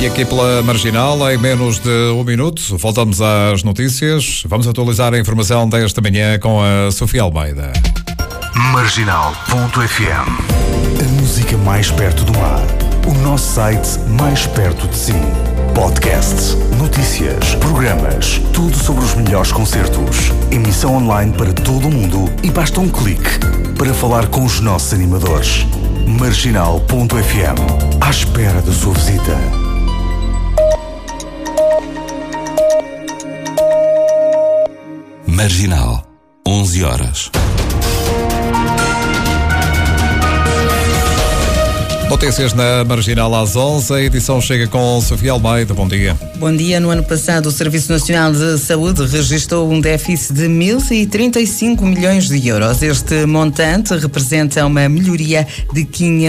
E aqui pela Marginal, em menos de um minuto, voltamos às notícias. Vamos atualizar a informação desta manhã com a Sofia Almeida. Marginal.fm. A música mais perto do mar. O nosso site mais perto de si. Podcasts, notícias, programas, tudo sobre os melhores concertos. Emissão online para todo o mundo e basta um clique para falar com os nossos animadores. Marginal.fm. À espera da sua visita. Marginal, 11 horas. Notícias na Marginal às 11. A edição chega com Sofia Almeida. Bom dia. Bom dia. No ano passado, o Serviço Nacional de Saúde registrou um déficit de 1.035 milhões de euros. Este montante representa uma melhoria de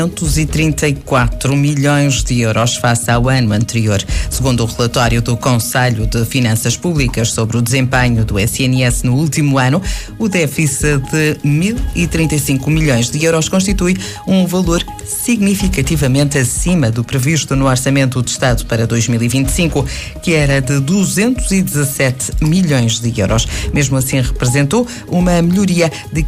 534 milhões de euros face ao ano anterior. Segundo o relatório do Conselho de Finanças Públicas sobre o desempenho do SNS no último ano, o déficit de 1.035 milhões de euros constitui um valor significativamente acima do previsto no Orçamento de Estado para 2025, que era de 217 milhões de euros. Mesmo assim, representou uma melhoria de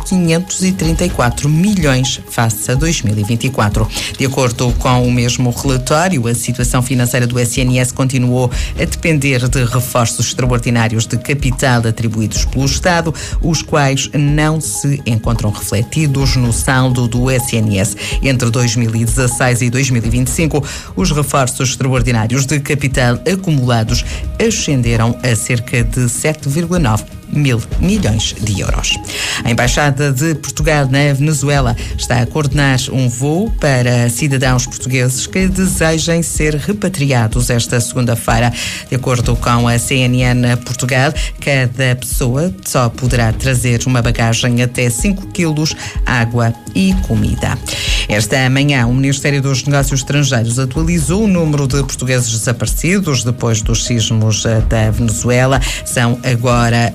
534 milhões face a 2024. De acordo com o mesmo relatório, a situação financeira do SNS continuou a depender de reforços extraordinários de capital atribuídos pelo Estado, os quais não se encontram refletidos no saldo do SNS. Entre 2016 e 2025, os reforços extraordinários de capital acumulados ascenderam a cerca de 7,9 mil milhões de euros. A Embaixada de Portugal na Venezuela está a coordenar um voo para cidadãos portugueses que desejem ser repatriados esta segunda-feira. De acordo com a CNN Portugal, cada pessoa só poderá trazer uma bagagem até 5 quilos, água e comida. Esta manhã, o Ministério dos Negócios Estrangeiros atualizou o número de portugueses desaparecidos depois dos sismos da Venezuela. São agora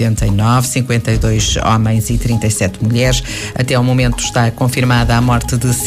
89, 52 homens e 37 mulheres. Até ao momento está confirmada a morte de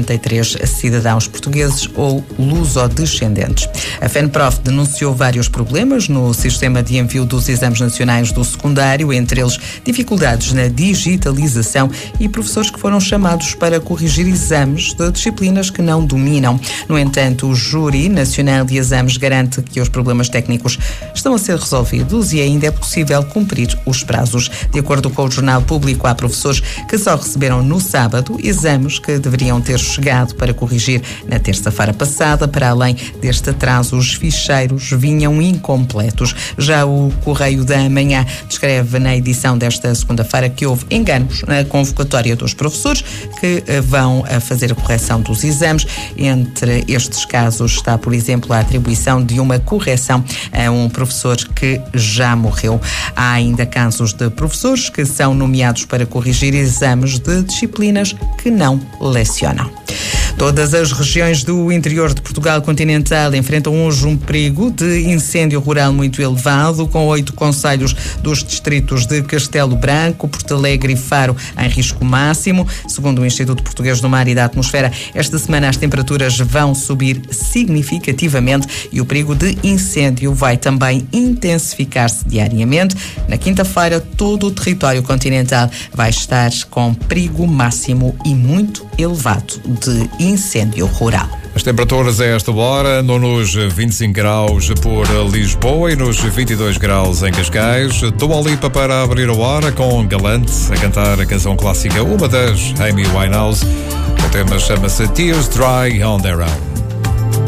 53 cidadãos portugueses ou lusodescendentes. A FENPROF denunciou vários problemas no sistema de envio dos exames nacionais do secundário, entre eles dificuldades na digitalização e professores que foram chamados para corrigir exames de disciplinas que não dominam. No entanto, o Júri Nacional de Exames garante que os problemas técnicos estão a ser resolvidos e ainda é possível cumprir os prazos. De acordo com o Jornal Público, há professores que só receberam no sábado exames que deveriam ter chegado para corrigir na terça-feira passada. Para além deste atraso, os ficheiros vinham incompletos. Já o Correio da Manhã descreve na edição desta segunda-feira que houve enganos na convocatória dos professores que vão a fazer a correção dos exames. Entre estes casos está, por exemplo, a atribuição de uma correção a um professor que já morreu. Há ainda casos de professores que são nomeados para corrigir exames de disciplinas que não lecionam. Todas as regiões do interior de Portugal continental enfrentam hoje um perigo de incêndio rural muito elevado, com 8 concelhos dos distritos de Castelo Branco, Porto Alegre e Faro em risco máximo. Segundo o Instituto Português do Mar e da Atmosfera, esta semana as temperaturas vão subir significativamente e o perigo de incêndio vai também intensificar-se diariamente. Na quinta-feira, todo o território continental vai estar com perigo máximo e muito elevado de incêndio rural. As temperaturas a esta hora andam nos 25 graus por Lisboa e nos 22 graus em Cascais. Dua Lipa para abrir a hora com Galante a cantar a canção clássica, uma das Amy Winehouse. O tema chama-se Tears Dry on Their Own.